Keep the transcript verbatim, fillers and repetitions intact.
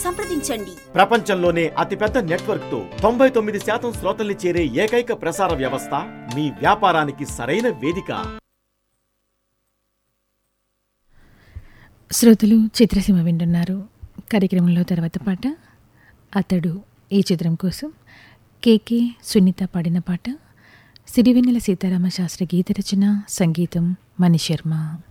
సంప్రదించండి. ప్రపంచంలోనే అతిపెద్ద నెట్వర్క్ తో తొంభై తొమ్మిది శాతం శ్రోతల్ని చేరే ఏకైక ప్రసార వ్యవస్థ మీ వ్యాపారానికి సరైన వేదిక. శ్రోతలు చిత్రసీమ వింటున్నారు. కార్యక్రమంలో తర్వాత పాట అతడు ఈ చిత్రం కోసం కేకే సునీత పాడిన పాట. సిరివెన్నెల సీతారామ శాస్త్రి గీత రచన, సంగీతం మణిశర్మ.